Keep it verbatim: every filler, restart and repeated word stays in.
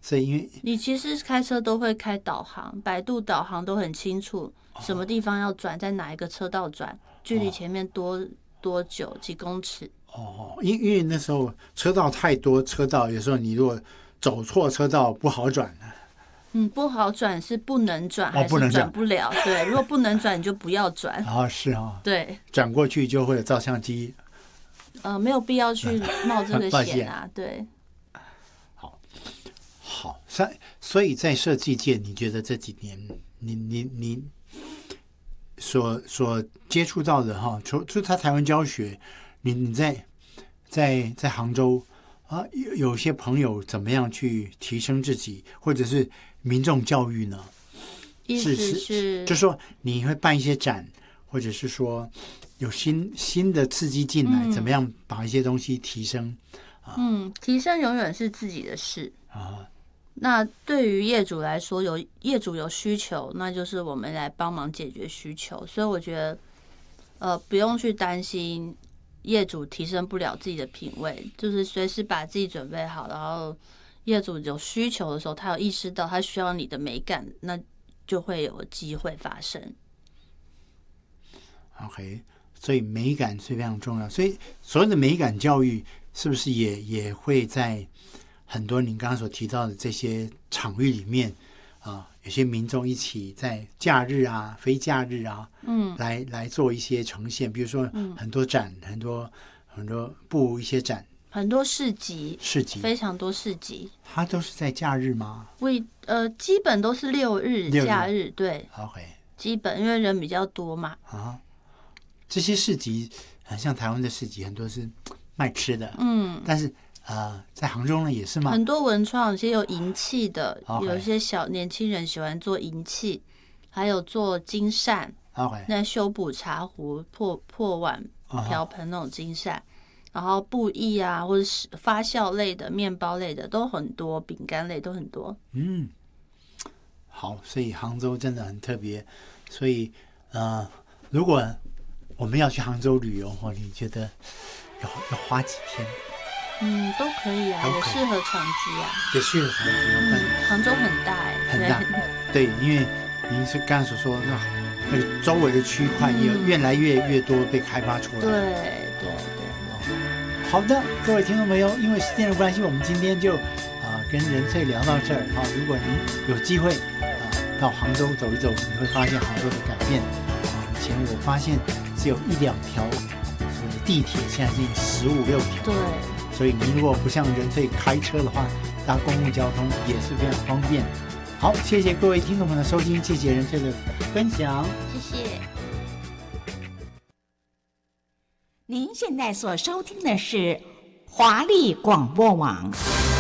所以因为你其实开车都会开导航，百度导航都很清楚什么地方要转，在哪一个车道转，距离前面多多久几公尺。 哦，因因为那时候车道太多，车道有时候你如果走错车道不好转。 嗯，不好转是不能转，还是转不了？哦、对，如果不能转，你就不要转。 啊，是啊， 对， 转过去就会有照相机。 呃，没有必要去冒这个险啊。对， 好，好，所以在设计界，你觉得这几年你你你所所接触到的哈，除除他台湾教学，你你在在在杭州啊，有有些朋友怎么样去提升自己，或者是民众教育呢？ 意思是，是就说你会办一些展，或者是说有新新的刺激进来、嗯，怎么样把一些东西提升？啊、 嗯，提升永远是自己的事啊。那对于业主来说，有业主有需求，那就是我们来帮忙解决需求。所以我觉得，呃，不用去担心业主提升不了自己的品味，就是随时把自己准备好，然后业主有需求的时候，他有意识到他需要你的美感，那就会有机会发生。 OK， 所以美感是非常重要。所以所谓的美感教育，是不是也也会在很多您刚刚所提到的这些场域里面啊，有些民众一起在假日啊、非假日啊，嗯，来来做一些呈现，比如说很多展、嗯、很多很多布一些展。 很多市集， 市集非常多市集， 它都是在假日吗？ 为呃，基本都是六日假日，对 ，OK， 基本因为人比较多嘛。 啊，这些市集，像台湾的市集，很多是卖吃的，嗯，但是呃，在杭州呢也是吗？ 很多文创，有些有银器的， okay. 有一些小年轻人喜欢做银器，还有做金扇， OK， 那修补茶壶、破破碗、瓢盆那种金扇。Uh-huh.然后布艺啊，或者是发酵类的、面包类的都很多，饼干类都很多。 嗯，好，所以杭州真的很特别。所以呃，如果我们要去杭州旅游，你觉得要要花几天？ 嗯，都可以啊，也适合长居啊， 也适合长居。 嗯，杭州很大哎、 欸，很大。对，因为您是刚才所说的那那个周围的区块也有越来越越多被开发出来。 对对对。 好的，各位听众朋友，因为时间的关系，我们今天就啊、呃、跟任翠聊到这儿。好，如果您有机会啊、呃、到杭州走一走，你会发现杭州的改变。啊，以前我发现只有一两条所谓的地铁，现在是十五六条。 对。 所以您如果不像任翠开车的话，搭公共交通也是非常方便。好，谢谢各位听众朋友的收听，谢谢任翠的分享， 谢谢。 您现在所收听的是华丽广播网。